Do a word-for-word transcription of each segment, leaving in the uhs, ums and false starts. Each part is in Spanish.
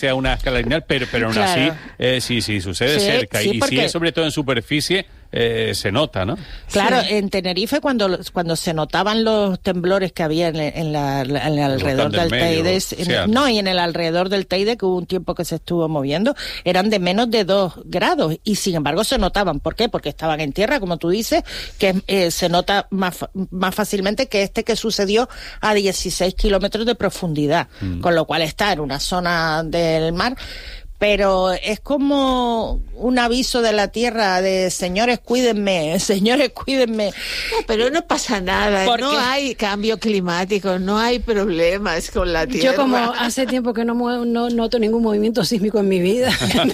sea una escala lineal, pero, pero aún Claro. así eh, sí, sí, sucede Sí, cerca. sí, y porque- si es sobre todo en superficie, eh, se nota, ¿no? Claro, Sí. en Tenerife cuando cuando se notaban los temblores que había en, en, la, en el alrededor volcán del del medio, Teide, o sea, en- no, y en el alrededor del Teide, que hubo un tiempo que se estuvo moviendo, eran de menos de dos grados y sin embargo se notaban. ¿Por qué? Porque estaban en tierra, como tú dices, que eh, se nota más, fa- más fácilmente que este que sucedió a dieciséis kilómetros de profundidad, Mm. con lo cual está en una zona del mar. Pero es como un aviso de la tierra de señores, cuídenme, señores, cuídenme. No, pero no pasa nada, ¿Por no qué? hay cambio climático, no hay problemas con la tierra. Yo como hace tiempo que no, mue- no noto ningún movimiento sísmico en mi vida,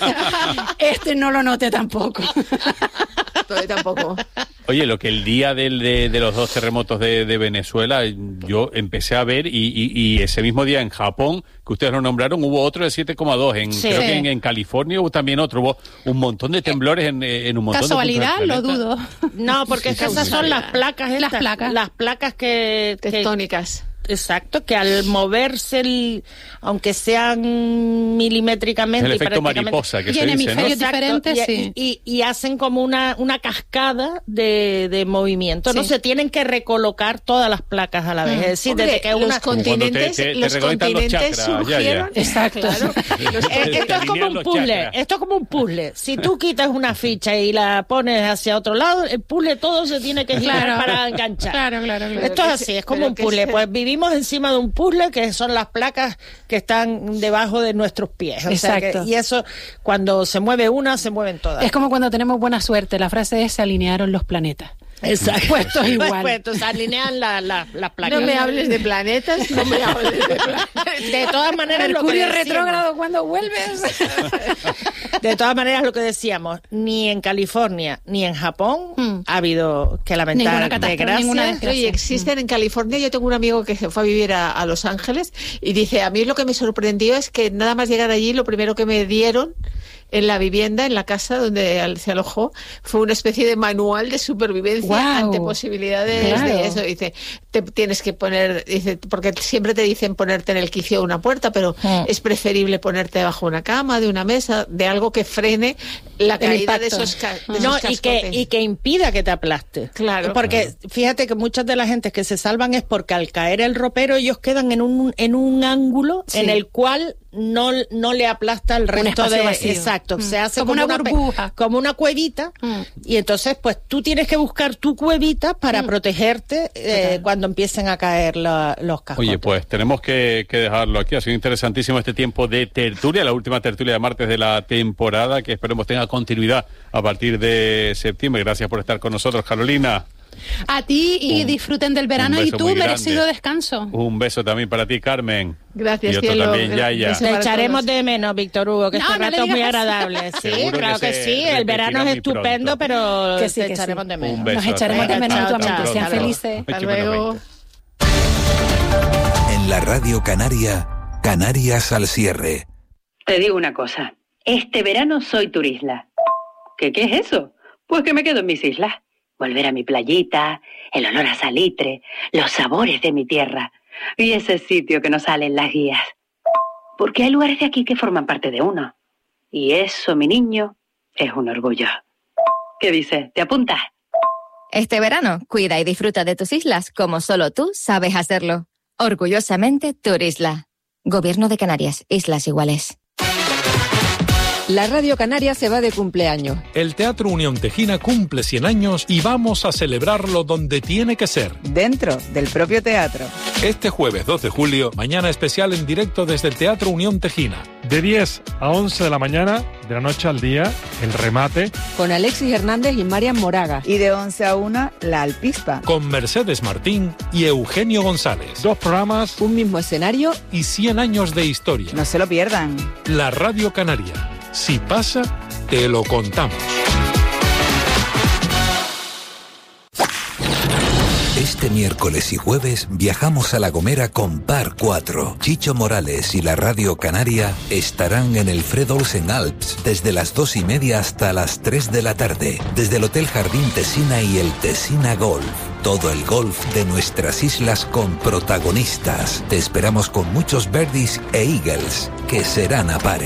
este no lo noté tampoco. Todavía tampoco. Oye, lo que el día del, de, de los dos terremotos de, de Venezuela, yo empecé a ver, y, y, y ese mismo día en Japón, que ustedes lo nombraron, hubo otro de siete coma dos. En, Sí. creo Sí. que en, en California hubo también otro. Hubo un montón de temblores en, en un montón Casualidad, de lo puntos del dudo. planeta. No, porque es que esas son las placas estas, Las placas. las placas que, que- Tectónicas. exacto, que al moverse el, aunque sean milimétricamente El y efecto prácticamente- mariposa que Y se en dice, ¿no? hemisferios Exacto, diferentes, y, sí. y, y hacen como una, una cascada de, de movimiento. No Sí. se tienen que recolocar todas las placas a la vez. Es decir, Hombre, desde que los una... Como cuando te- continentes, te- te los reconectan los continentes chakras, ya, ya. surgieron. Exacto. Claro. Los Eh, Te Esto es como alinean un los puzzle, chakras. esto es como un puzzle. Si tú quitas una ficha y la pones hacia otro lado, el puzzle todo se tiene que girar Claro. para enganchar. Claro, claro, claro. Esto es que así, se- es como pero un que puzzle. se- Pues vivimos encima de un puzzle que son las placas que están debajo de nuestros pies. O sea que- Exacto. y eso, cuando se mueve una, se mueven todas. Es como cuando tenemos buena suerte. La frase es: se alinearon los planetas. Exacto. Puestos igual. Puestos, se alinean la- la- las placas. No me hables de planetas, no me hables de planetas. De todas maneras, lo que Mercurio decíamos- retrógrado, cuando vuelves. De todas maneras, lo que decíamos, ni en California ni en Japón Mm. ha habido que lamentar Ninguna catástrofe, desgracias. ninguna desgracia. Oye, existen en California. Yo tengo un amigo que se fue a vivir a, a Los Ángeles y dice, a mí lo que me sorprendió es que nada más llegar allí, lo primero que me dieron en la vivienda, en la casa donde al- se alojó, fue una especie de manual de supervivencia Guau. ante posibilidades Claro. de eso. Dice, te tienes que poner, dice, porque siempre te dicen ponerte en el quicio de una puerta, pero Mm. es preferible ponerte bajo una cama, de una mesa, de algo que frene la El caída de impacto. esos, ca- de No, esos y que, cascotes. y que impida que te aplaste. Claro. Porque fíjate que muchas de las gentes que se salvan es porque al caer el ropero ellos quedan en un, en un ángulo Sí. en el cual no, no le aplasta el resto espacio de... vacío. Exacto, Mm. se hace Como una pe- burbuja. como una cuevita, Mm. y entonces pues tú tienes que buscar tu cuevita para protegerte eh, Total. cuando empiecen a caer la- los cascotes. Oye, pues tenemos que, que dejarlo aquí. Ha sido interesantísimo este tiempo de tertulia, la última tertulia de martes de la temporada, que esperemos tenga continuidad a partir de septiembre. Gracias por estar con nosotros, Carolina. A ti y Un- disfruten del verano un y beso tú muy merecido grande. descanso. Un beso también para ti, Carmen. Gracias, Y otro cielo. también, Gra- Yaya. beso Te para echaremos todos. de menos, Víctor Hugo, que No, este no le rato es muy digas así. agradable. Sí, Seguro claro que que, se sí. El verano repetirá es muy estupendo, pronto. pero Que sí, te que sí. echaremos de menos. Un beso. Nos echaremos de Venga, menos chao, mutuamente. chao. Sean Hasta luego. felices. Hasta Ocho menos luego. veinte. En la Radio Canaria, Canarias al cierre. Te digo una cosa, este verano soy turisla. ¿Qué, qué es eso? Pues que me quedo en mis islas. Volver a mi playita, el olor a salitre, los sabores de mi tierra y ese sitio que nos sale en las guías. Porque hay lugares de aquí que forman parte de uno. Y eso, mi niño, es un orgullo. ¿Qué dices? ¿Te apuntas? Este verano, cuida y disfruta de tus islas como solo tú sabes hacerlo. Orgullosamente, Turisla. Gobierno de Canarias, Islas Iguales. La Radio Canaria se va de cumpleaños. El Teatro Unión Tejina cumple cien años y vamos a celebrarlo donde tiene que ser. Dentro del propio teatro. Este jueves dos de julio, mañana especial en directo desde el Teatro Unión Tejina. De diez a once de la mañana, de la noche al día, el remate. Con Alexis Hernández y Marian Moraga. Y de once a una, La Alpispa. Con Mercedes Martín y Eugenio González. Dos programas. Un mismo escenario. Y cien años de historia. No se lo pierdan. La Radio Canaria. Si pasa, te lo contamos. Este miércoles y jueves viajamos a La Gomera con Par cuatro. Chicho Morales y la Radio Canaria estarán en el Fred Olsen Alps desde las dos y media hasta las tres de la tarde. Desde el Hotel Jardín Tesina y el Tesina Golf. Todo el golf de nuestras islas con protagonistas. Te esperamos con muchos birdies e eagles que serán a pares.